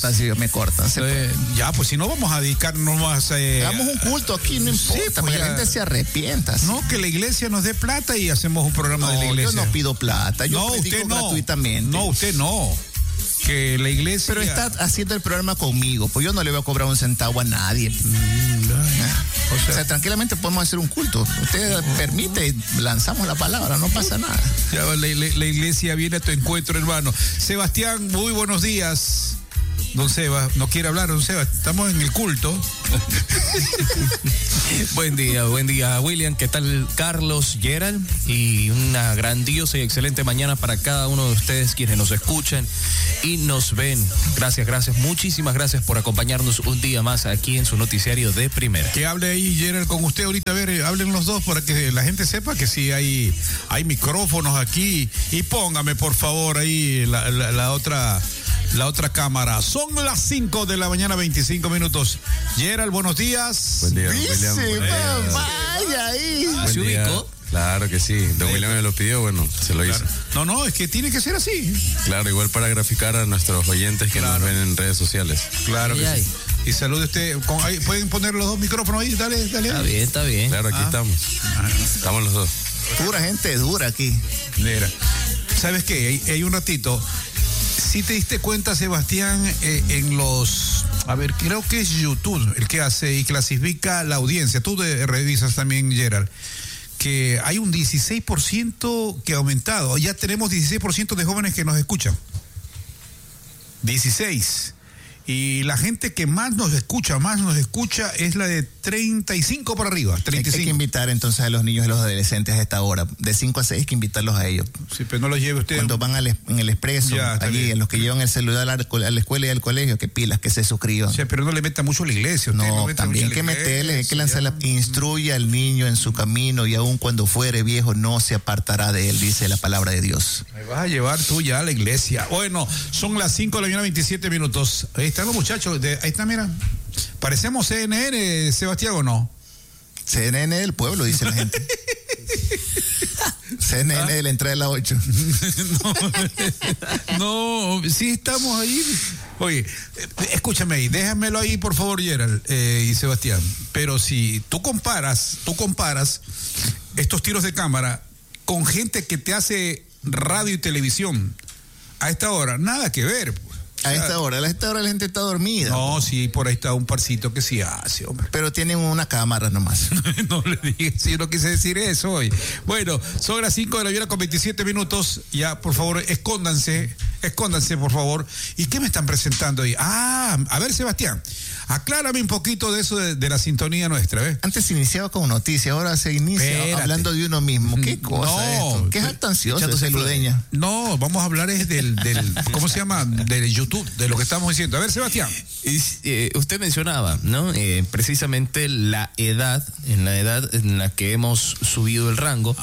cortan, si me cortan. Ya, pues si no vamos a dedicarnos más hagamos un culto aquí, no importa, pues para que la gente se arrepienta. ¿Sí? No, que la iglesia nos dé plata y hacemos un programa de la iglesia. Yo no pido plata, yo predico gratuitamente. No, usted no. Que la iglesia... Pero está haciendo el programa conmigo, pues yo no le voy a cobrar un centavo a nadie. O sea, tranquilamente podemos hacer un culto. Usted permite, lanzamos la palabra, no pasa nada. Ya, la iglesia viene a tu encuentro, hermano. Sebastián, muy buenos días. Don Seba, ¿no quiere hablar, don Seba? Estamos en el culto. Buen día, William. ¿Qué tal, Carlos, Gerald? Y una grandiosa y excelente mañana para cada uno de ustedes quienes nos escuchan y nos ven. Gracias, muchísimas gracias por acompañarnos un día más aquí en su noticiario de Primera. Que hable ahí, Gerald, con usted ahorita. A ver, hablen los dos para que la gente sepa que sí hay micrófonos aquí. Y póngame, por favor, ahí la otra cámara. Son las 5 de la mañana, 25 minutos. Gerald, buenos días. Buen día, William. Vaya ahí. ¿Se ubicó? Claro que sí. Don William me lo pidió, bueno, se lo hizo. No, es que tiene que ser así. Claro, igual para graficar a nuestros oyentes que nos ven en redes sociales. Claro que sí. Y salude usted. ¿Pueden poner los dos micrófonos ahí? Dale. Está bien. Claro, aquí estamos. Estamos los dos. Pura gente dura aquí. Mira, ¿sabes qué? Hay un ratito. Si te diste cuenta, Sebastián, en los... A ver, creo que es YouTube el que hace y clasifica la audiencia. Tú revisas también, Gerald, que hay un 16% que ha aumentado. Ya tenemos 16% de jóvenes que nos escuchan. 16%. Y la gente que más nos escucha es la de 35 para arriba. 35. Hay que invitar entonces a los niños y los adolescentes a esta hora. De 5 a 6 hay que invitarlos a ellos. Sí, pero no los lleve usted. Cuando van en el expreso, allí, en los que llevan el celular a la escuela y al colegio, que pilas, que se suscriban. Sí, pero no le meta mucho a la iglesia. No, también hay que meterle, hay que lanzarla. Instruye al niño en su camino y aun cuando fuere viejo no se apartará de él, dice la palabra de Dios. Me vas a llevar tú ya a la iglesia. Bueno, son las 5 de la mañana, 27 minutos. Ahí están los muchachos, ahí está, mira. ¿Parecemos CNN, Sebastián, o no? CNN del pueblo, dice la gente. CNN de la entrada de la 8. No, sí estamos ahí. Oye, escúchame ahí, déjamelo ahí, por favor, Gerald y Sebastián. Pero si tú comparas estos tiros de cámara con gente que te hace radio y televisión a esta hora, nada que ver. A esta hora la gente está dormida. No, sí, por ahí está un parcito que sí hace, hombre. Pero tienen una cámara nomás. No le digas, si yo no quise decir eso hoy. Bueno, son las 5 de la mañana con 27 minutos. Ya, por favor, escóndanse, por favor. ¿Y qué me están presentando ahí? A ver, Sebastián, aclárame un poquito de eso de la sintonía nuestra, ¿ves? Antes se iniciaba con noticias, ahora se inicia hablando de uno mismo. ¿Qué cosa es esto? ¿Qué jactancioso, Celudeña? No, vamos a hablar del ¿cómo se llama? Del YouTube, de lo que estamos diciendo. A ver, Sebastián. Usted mencionaba, ¿no? Precisamente en la edad en la que hemos subido el rango.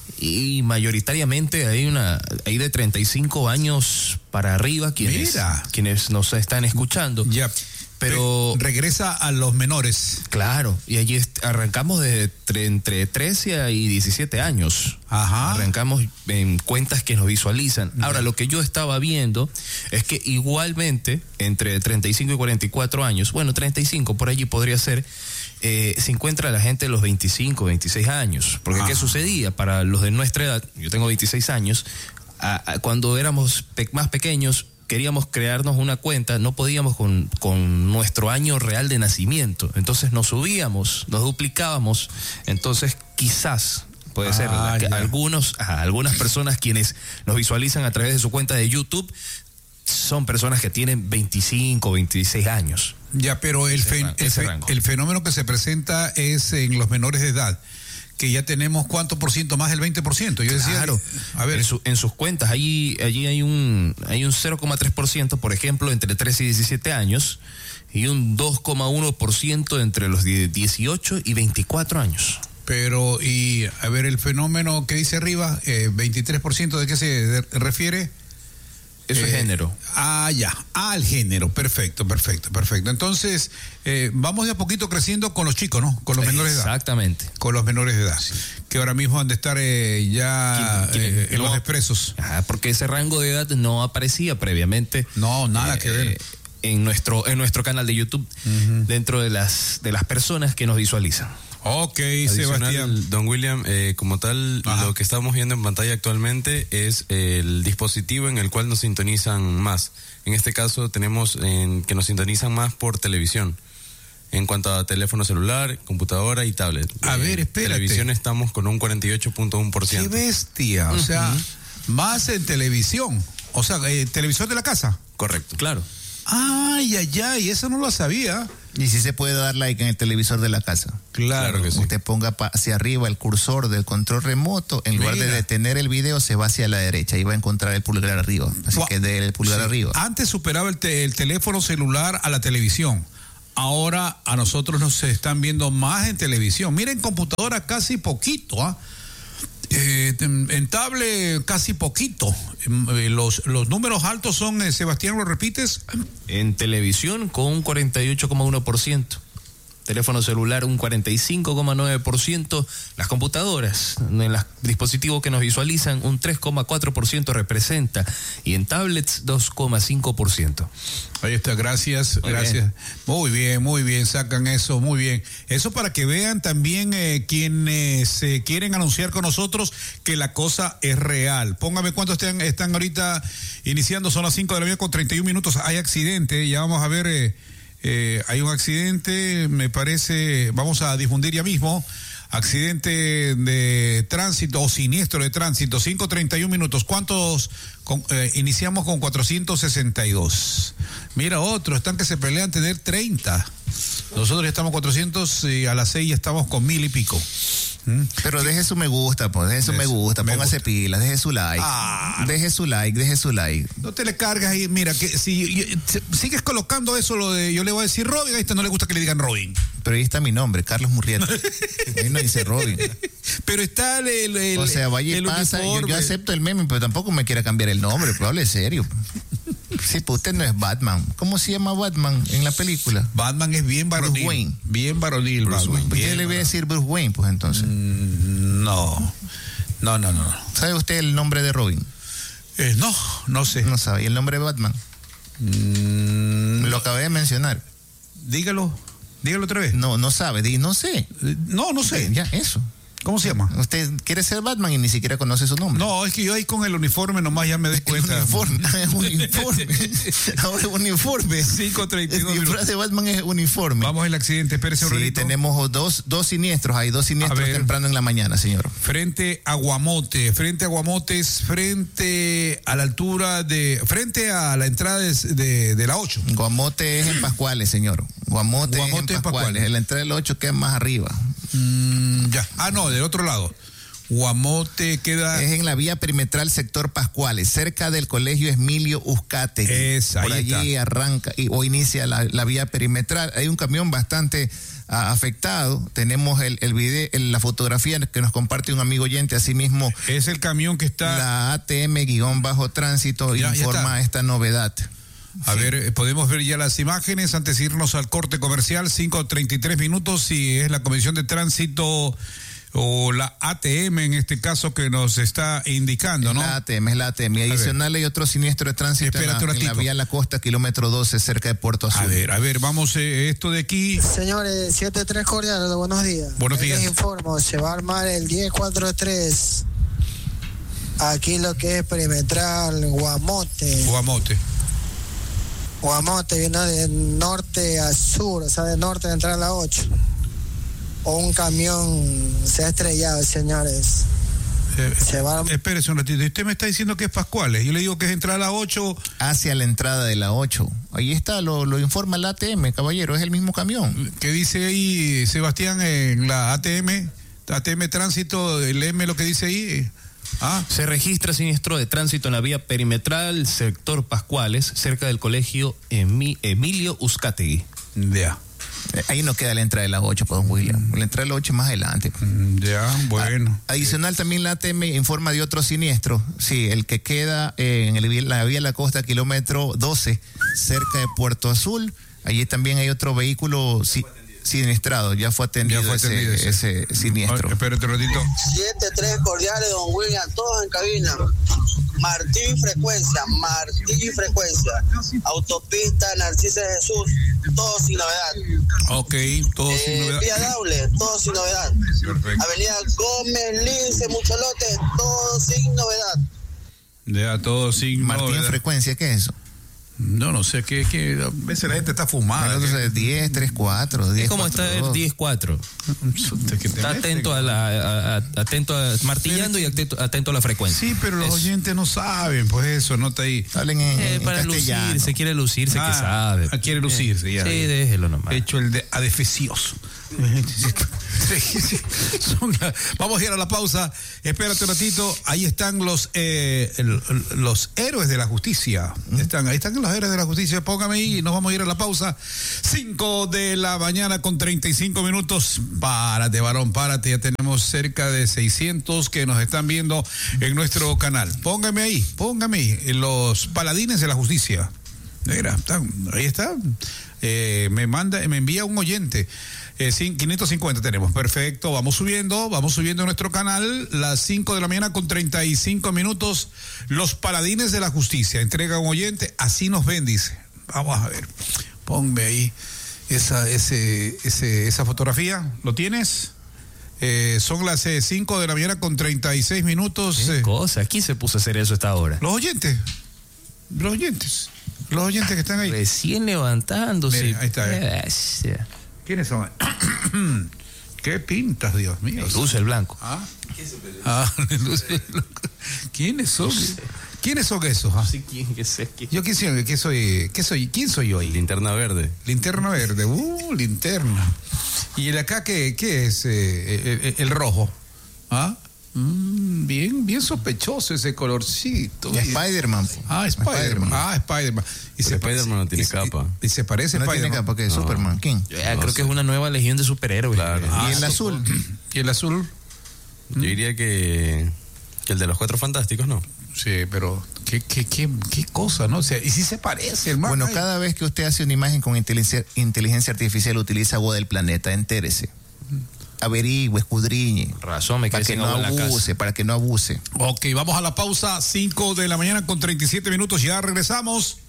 Y mayoritariamente hay de 35 años para arriba quienes nos están escuchando. Ya. Pero regresa a los menores. Claro, y allí arrancamos entre 13 y 17 años. Ajá. Arrancamos en cuentas que nos visualizan. Ahora, lo que yo estaba viendo es que igualmente entre 35 y 44 años, bueno, 35 por allí podría ser, se encuentra la gente de los 25, 26 años. Porque ¿qué sucedía? Para los de nuestra edad, yo tengo 26 años, cuando éramos más pequeños, queríamos crearnos una cuenta, no podíamos con nuestro año real de nacimiento. Entonces nos subíamos, nos duplicábamos. Entonces quizás puede ser que algunas personas quienes nos visualizan a través de su cuenta de YouTube son personas que tienen 25, 26 años. Ya, pero el fenómeno que se presenta es en los menores de edad, que ya tenemos ¿cuánto por ciento más del 20%? Yo decía, claro, a ver, en sus cuentas allí hay un 0,3%, por ejemplo, entre 13 y 17 años, y un 2,1% entre los 18 y 24 años. Pero, y a ver, el fenómeno que dice arriba, 23%, ¿de qué se refiere? Eso es género. Ya. Al género. Perfecto. Entonces, vamos de a poquito creciendo con los chicos, ¿no? Con los menores de edad. Exactamente. Con los menores de edad. Sí. Que ahora mismo han de estar ya en los expresos. Porque ese rango de edad no aparecía previamente. No, nada que ver. en nuestro canal de YouTube, dentro de las personas que nos visualizan. Ok, Adicional, Sebastián. Don William, como tal, lo que estamos viendo en pantalla actualmente es el dispositivo en el cual nos sintonizan más. En este caso tenemos que nos sintonizan más por televisión. En cuanto a teléfono celular, computadora y tablet. A ver, espérate. Televisión estamos con un 48.1%. ¡Qué bestia! O sea, más en televisión. O sea, televisor de la casa. Correcto. Claro. Ay, eso no lo sabía. Y si se puede dar like en el televisor de la casa. Claro que sí. Usted ponga hacia arriba el cursor del control remoto, en lugar de detener el video, se va hacia la derecha y va a encontrar el pulgar arriba. Así que dé el pulgar arriba. Antes superaba el teléfono celular a la televisión. Ahora a nosotros nos están viendo más en televisión. Miren, computadora casi poquito, ¿ah? En tablet casi poquito. Los números altos son, Sebastián, ¿lo repites? En televisión con un 48,1%. Teléfono celular un 45,9%. Las computadoras, en los dispositivos que nos visualizan, un 3,4% representa. Y en tablets, 2,5%. Ahí está, gracias. Muy bien, sacan eso, muy bien. Eso para que vean también quienes quieren anunciar con nosotros que la cosa es real. Póngame cuántos están ahorita iniciando, son las 5 de la mañana con 31 minutos. Hay accidente, ya vamos a ver... hay un accidente, me parece, vamos a difundir ya mismo, accidente de tránsito o siniestro de tránsito, 5:31 minutos. ¿Cuántos iniciamos con 462? Mira, otros están que se pelean tener 30. Nosotros ya estamos 400 y a las 6 ya estamos con 1000 y pico. Pero deje su me gusta, pues, deje su me gusta, póngase pilas, deje su like. Deje su like. No te le cargas ahí, mira, que si sigues colocando eso, lo de yo le voy a decir Robin, a este no le gusta que le digan Robin. Pero ahí está mi nombre, Carlos Murrieta. Ahí no dice Robin. Pero está el o sea, vaya y pasa, yo acepto el meme, pero tampoco me quiera cambiar el nombre, pero hable serio. Sí, pues usted no es Batman. ¿Cómo se llama Batman en la película? Batman es bien varonil. Bruce Wayne. Bien varonil, Bruce Wayne. ¿Por qué le voy a decir Bruce Wayne, pues entonces? No. ¿Sabe usted el nombre de Robin? No sé. No sabe. ¿Y el nombre de Batman? Lo acabé de mencionar. Dígalo otra vez. No sabe. No sé. No sé. Ya, eso. ¿Cómo se llama? Usted quiere ser Batman y ni siquiera conoce su nombre. No, es que yo ahí con el uniforme nomás ya me doy cuenta. Ahora es uniforme. 5:32. El disfraz de Batman es uniforme. Vamos al accidente, espérese un ratito. Sí, tenemos dos siniestros. Hay dos siniestros temprano en la mañana, señor. Frente a Guamotes, frente a la altura frente a la entrada de la 8. Guamote es en Pascuales, señor. Guamote es en Pascuales. En la entrada de la 8 queda más arriba. Ya. No, del otro lado. Guamote queda... Es en la vía perimetral sector Pascuales, cerca del colegio Emilio Uzcategui. Por allí arranca o inicia la vía perimetral. Hay un camión bastante afectado. Tenemos el video, la fotografía que nos comparte un amigo oyente, así mismo. Es el camión que está... La ATM-tránsito informa esta novedad. A ver, podemos ver ya las imágenes antes de irnos al corte comercial, 5:33 minutos, y es la Comisión de Tránsito o la ATM en este caso que nos está indicando, ¿no? Es la ATM. Y adicional hay otro siniestro de tránsito en la vía La Costa, kilómetro 12, cerca de Puerto Azul. A ver, vamos esto de aquí. Señores, 73 cordiales, buenos días. Buenos días. Les informo, se va a armar el 1043. Aquí lo que es perimetral, Guamote viene de norte a sur, o sea, de norte de entrar a la 8. O un camión se ha estrellado, señores. Espérese un ratito. Usted me está diciendo que es Pascuales. Yo le digo que es entrar a la 8. Hacia la entrada de la 8. Ahí está, lo informa la ATM, caballero. Es el mismo camión. ¿Qué dice ahí, Sebastián, en la ATM Tránsito, el M, lo que dice ahí? Se registra siniestro de tránsito en la vía perimetral, sector Pascuales, cerca del colegio Emilio Uzcategui. Ya. Ahí no queda la entrada de la 8, pues, don William. La entrada de la 8 es más adelante. Ya, bueno. Adicional también la ATM informa de otro siniestro. Sí, el que queda en la vía La Costa, kilómetro 12, cerca de Puerto Azul. Allí también hay otro vehículo siniestrado. Ya fue atendido ese siniestro. Espérate un ratito. 73 cordiales, don William, todos en cabina. Martillo y frecuencia. Autopista Narcisa Jesús, todo sin novedad. Ok, todo sin novedad. Vía Daule, todo sin novedad. Perfecto. Avenida Gómez, Lince, Mucholote, todo sin novedad. Ya, todo sin Martín novedad. Frecuencia, ¿qué es eso? No sé, que a veces la gente está fumada. Entonces, 10, 3, 4, 10. Es como está el 10-4. Está atento martillando y atento a la frecuencia. Sí, pero los oyentes no saben, pues eso, nota ahí. Hablen en para castellano. lucirse, quiere lucirse, que sabe. Quiere lucirse, ya. Sí, déjelo nomás. Hecho el de adefesioso. Vamos a ir a la pausa. Espérate un ratito. Ahí están los héroes de la justicia. Ahí están los héroes de la justicia. Póngame ahí y nos vamos a ir a la pausa. 5 de la mañana con 35 minutos. Párate, varón, párate. Ya tenemos cerca de 600 que nos están viendo en nuestro canal. Póngame ahí. Los paladines de la justicia. Mira, ahí está. Me envía un oyente. 550 tenemos, perfecto, vamos subiendo en nuestro canal, las 5 de la mañana con 35 minutos, los paladines de la justicia, entrega un oyente, así nos ven, dice, vamos a ver, ponme ahí esa fotografía, ¿lo tienes? Son las 5 de la mañana con 36 minutos. ¿Qué cosa? ¿Quién se puso a hacer eso a esta hora? Los oyentes que están ahí. Recién levantándose. Mira, ahí está. ¿Quiénes son? ¿Qué pintas, Dios mío? Luce el blanco. ¿Quiénes son? ¿Quiénes son esos? Sí, Yo ¿quién soy yo ahí? Linterna verde. Linterna verde. Linterna. ¿Y el acá qué es? El rojo. Bien sospechoso ese colorcito. Spider-Man. Spider-Man. Y Spider-Man no tiene capa. Y se parece no Spider-Man. Tiene capa, que es Superman. ¿Quién? Creo que es una nueva legión de superhéroes. Claro. ¿Y el azul? ¿Y el azul? Yo diría que el de los Cuatro Fantásticos, ¿no? Sí, pero qué cosa, ¿no? O sea, y si se parece, hermano. Bueno, cada vez que usted hace una imagen con inteligencia artificial, utiliza agua del planeta, entérese. Averigüe, escudriñe. Razón, me para que no abuse, para que no abuse. Ok, vamos a la pausa, 5 de la mañana con 37 minutos, ya regresamos.